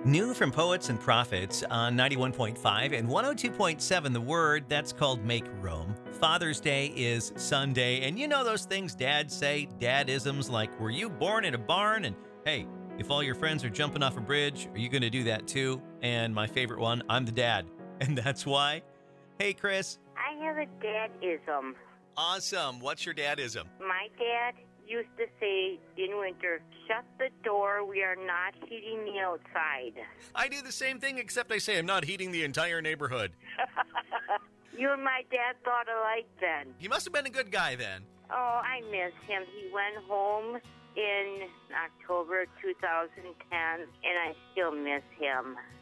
New from Poets and Prophets on 91.5 and 102.7, The Word, that's called Make Room. Father's Day is Sunday, and you know those things dads say, dadisms like, were you born in a barn? And hey, if all your friends are jumping off a bridge, are you going to do that too? And my favorite one, I'm the dad. And that's why. Hey, Chris. I have a dadism. Awesome. What's your dadism? My dad used to say in winter, shut the door, we are not heating the outside. I do the same thing, except I say I'm not heating the entire neighborhood. You and my dad thought alike then. He must have been a good guy then. Oh, I miss him. He went home in October 2010, and I still miss him.